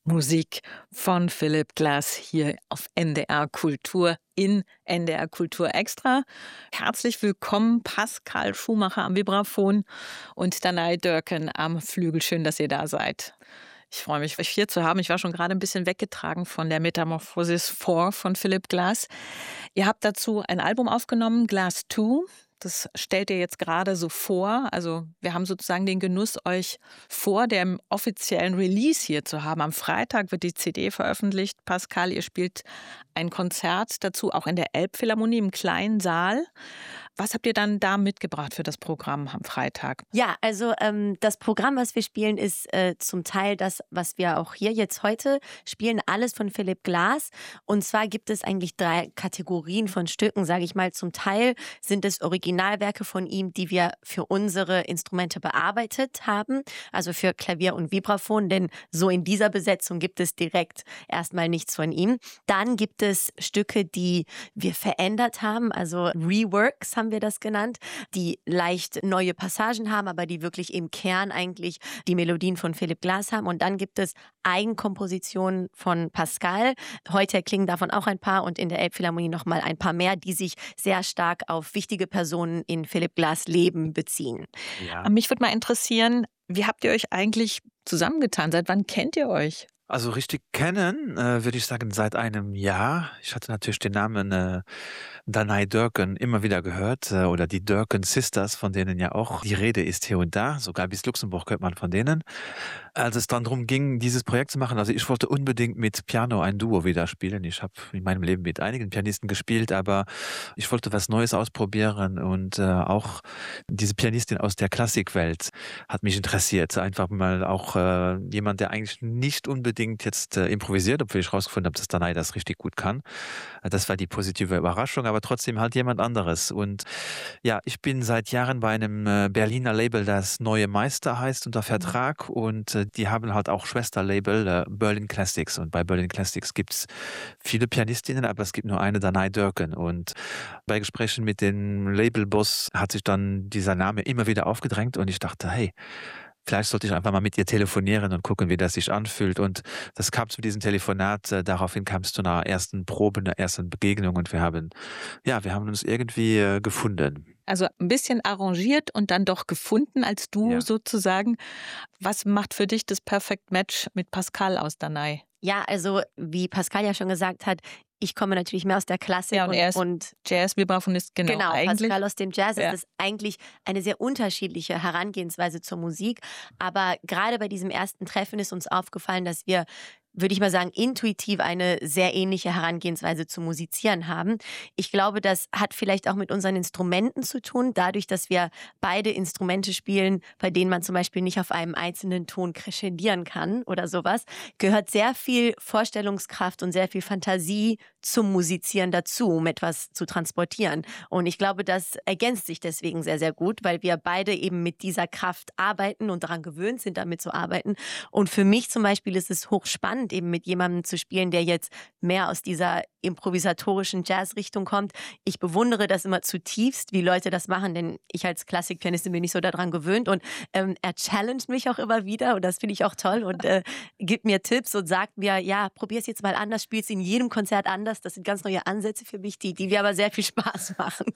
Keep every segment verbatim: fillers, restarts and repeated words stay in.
Musik von Philip Glass hier auf N D R Kultur in N D R Kultur Extra. Herzlich willkommen, Pascal Schumacher am Vibraphon und Danai Dörken am Flügel. Schön, dass ihr da seid. Ich freue mich, euch hier zu haben. Ich war schon gerade ein bisschen weggetragen von der Metamorphosis vier von Philip Glass. Ihr habt dazu ein Album aufgenommen, Glass zwei. Das stellt ihr jetzt gerade so vor. Also wir haben sozusagen den Genuss, euch vor dem offiziellen Release hier zu haben. Am Freitag wird die C D veröffentlicht. Pascal, ihr spielt ein Konzert dazu, auch in der Elbphilharmonie im kleinen Saal. Was habt ihr dann da mitgebracht für das Programm am Freitag? Ja, also ähm, das Programm, was wir spielen, ist äh, zum Teil das, was wir auch hier jetzt heute spielen, alles von Philip Glass. Und zwar gibt es eigentlich drei Kategorien von Stücken, sage ich mal. Zum Teil sind es Originalwerke von ihm, die wir für unsere Instrumente bearbeitet haben, also für Klavier und Vibraphon, denn so in dieser Besetzung gibt es direkt erstmal nichts von ihm. Dann gibt es Stücke, die wir verändert haben, also Reworks haben wir das genannt, die leicht neue Passagen haben, aber die wirklich im Kern eigentlich die Melodien von Philip Glass haben. Und dann gibt es Eigenkompositionen von Pascal. Heute klingen davon auch ein paar und in der Elbphilharmonie noch mal ein paar mehr, die sich sehr stark auf wichtige Personen in Philip Glass Leben beziehen. Ja. Mich würde mal interessieren, wie habt ihr euch eigentlich zusammengetan? Seit wann kennt ihr euch? Also richtig kennen, äh, würde ich sagen, seit einem Jahr. Ich hatte natürlich den Namen äh, Danai Dörken immer wieder gehört äh, oder die Dörken Sisters, von denen ja auch die Rede ist hier und da. Sogar bis Luxemburg hört man von denen. Als es dann darum ging, dieses Projekt zu machen, also ich wollte unbedingt mit Piano ein Duo wieder spielen. Ich habe in meinem Leben mit einigen Pianisten gespielt, aber ich wollte was Neues ausprobieren und äh, auch diese Pianistin aus der Klassikwelt hat mich interessiert. Einfach mal auch äh, jemand, der eigentlich nicht unbedingt jetzt äh, improvisiert, obwohl ich rausgefunden habe, dass Danai das richtig gut kann. Das war die positive Überraschung, aber trotzdem halt jemand anderes. Und ja, ich bin seit Jahren bei einem äh, Berliner Label, das Neue Meister heißt, unter Vertrag und äh, die haben halt auch Schwesterlabel äh, Berlin Classics und bei Berlin Classics gibt's viele Pianistinnen, aber es gibt nur eine, Danai Dörken. Und bei Gesprächen mit dem Labelboss hat sich dann dieser Name immer wieder aufgedrängt und ich dachte, hey, vielleicht sollte ich einfach mal mit ihr telefonieren und gucken, wie das sich anfühlt. Und das kam zu diesem Telefonat. Äh, daraufhin kam es zu einer ersten Probe, einer ersten Begegnung und wir haben, ja, wir haben uns irgendwie äh, gefunden. Also ein bisschen arrangiert und dann doch gefunden als Duo Ja. sozusagen. Was macht für dich das Perfect Match mit Pascal aus Danai? Ja, also wie Pascal ja schon gesagt hat, ich komme natürlich mehr aus der Klassik Ja, und er ist und Jazz-Vibraphonist, genau, Genau, eigentlich. Pascal aus dem Jazz Ja. ist es eigentlich eine sehr unterschiedliche Herangehensweise zur Musik. Aber gerade bei diesem ersten Treffen ist uns aufgefallen, dass wir, würde ich mal sagen, intuitiv eine sehr ähnliche Herangehensweise zu musizieren haben. Ich glaube, das hat vielleicht auch mit unseren Instrumenten zu tun, dadurch, dass wir beide Instrumente spielen, bei denen man zum Beispiel nicht auf einem einzelnen Ton crescendieren kann oder sowas, gehört sehr viel Vorstellungskraft und sehr viel Fantasie zum Musizieren dazu, um etwas zu transportieren. Und ich glaube, das ergänzt sich deswegen sehr, sehr gut, weil wir beide eben mit dieser Kraft arbeiten und daran gewöhnt sind, damit zu arbeiten. Und für mich zum Beispiel ist es hochspannend, eben mit jemandem zu spielen, der jetzt mehr aus dieser improvisatorischen Jazz-Richtung kommt. Ich bewundere das immer zutiefst, wie Leute das machen, denn ich als Klassikpianistin bin nicht so daran gewöhnt und ähm, er challenged mich auch immer wieder und das finde ich auch toll und äh, gibt mir Tipps und sagt mir, ja, probier es jetzt mal anders, spiel es in jedem Konzert anders. Das sind ganz neue Ansätze für mich, die, die mir aber sehr viel Spaß machen.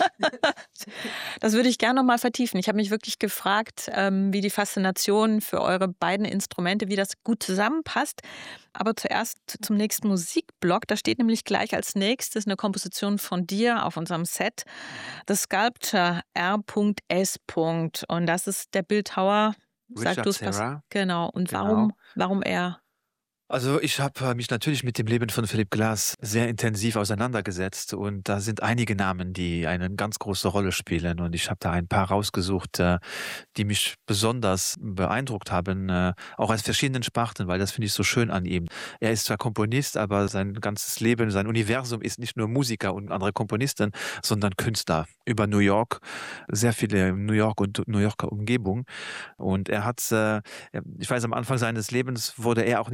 Das würde ich gerne noch mal vertiefen. Ich habe mich wirklich gefragt, ähm, wie die Faszination für eure beiden Instrumente, wie das gut zusammenpasst. Aber zuerst zum nächsten Musikblock. Da steht nämlich gleich als nächstes eine Komposition von dir auf unserem Set. Das Sculpture R S. Und das ist der Bildhauer. Sag Richard du's, was- Serra. Genau. Und Genau. warum, warum er? Also ich habe äh, mich natürlich mit dem Leben von Philip Glass sehr intensiv auseinandergesetzt und da sind einige Namen, die eine ganz große Rolle spielen und ich habe da ein paar rausgesucht, äh, die mich besonders beeindruckt haben, äh, auch aus verschiedenen Sparten, weil das finde ich so schön an ihm. Er ist zwar Komponist, aber sein ganzes Leben, sein Universum ist nicht nur Musiker und andere Komponisten, sondern Künstler über New York, sehr viele New York und New Yorker Umgebung und er hat, äh, ich weiß, am Anfang seines Lebens wurde er auch nicht so ernst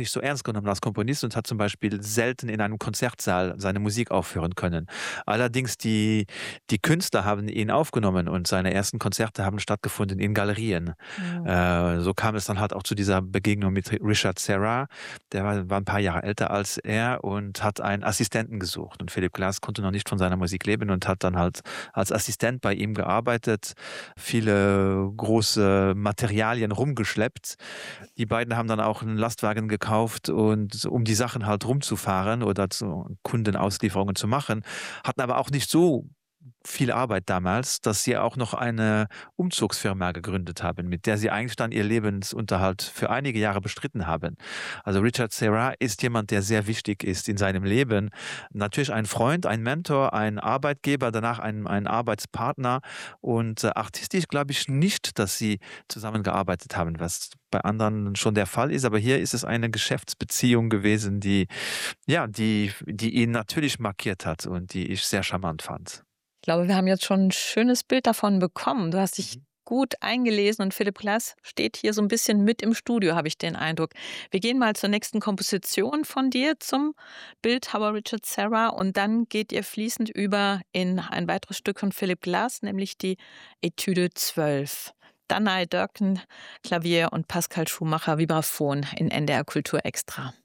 genommen als Komponist und hat zum Beispiel selten in einem Konzertsaal seine Musik aufführen können. Allerdings die, die Künstler haben ihn aufgenommen und seine ersten Konzerte haben stattgefunden in Galerien. Mhm. Äh, so kam es dann halt auch zu dieser Begegnung mit Richard Serra. Der war, war ein paar Jahre älter als er und hat einen Assistenten gesucht. Und Philip Glass konnte noch nicht von seiner Musik leben und hat dann halt als Assistent bei ihm gearbeitet, viele große Materialien rumgeschleppt. Die beiden haben dann auch einen Lastwagen gekauft und um die Sachen halt rumzufahren oder zu Kundenauslieferungen zu machen, hatten aber auch nicht so viel Arbeit damals, dass sie auch noch eine Umzugsfirma gegründet haben, mit der sie eigentlich dann ihr Lebensunterhalt für einige Jahre bestritten haben. Also Richard Serra ist jemand, der sehr wichtig ist in seinem Leben. Natürlich ein Freund, ein Mentor, ein Arbeitgeber, danach ein, ein Arbeitspartner und äh, artistisch glaube ich nicht, dass sie zusammengearbeitet haben, was bei anderen schon der Fall ist, aber hier ist es eine Geschäftsbeziehung gewesen, die, ja, die, die ihn natürlich markiert hat und die ich sehr charmant fand. Ich glaube, wir haben jetzt schon ein schönes Bild davon bekommen. Du hast dich Mhm. gut eingelesen und Philip Glass steht hier so ein bisschen mit im Studio, habe ich den Eindruck. Wir gehen mal zur nächsten Komposition von dir, zum Bildhauer Richard Serra, und dann geht ihr fließend über in ein weiteres Stück von Philip Glass, nämlich die Etüde zwölf. Danai Dörken, Klavier und Pascal Schumacher, Vibraphon in N D R Kultur Extra.